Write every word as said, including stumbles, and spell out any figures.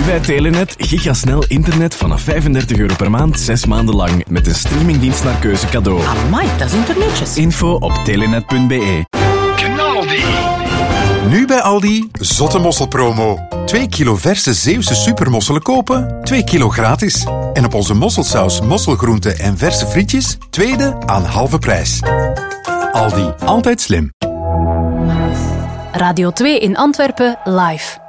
bij Telenet gigasnel internet vanaf vijfendertig euro per maand, zes maanden lang. Met een streamingdienst naar keuze cadeau. Amai, dat is internetjes. Info op telenet punt be. Knaldi. Nu bij Aldi, zotte mosselpromo. twee kilo verse Zeeuwse supermosselen kopen, twee kilo gratis. En op onze mosselsaus, mosselgroenten en verse frietjes, tweede aan halve prijs. Aldi, altijd slim. Radio twee in Antwerpen, live.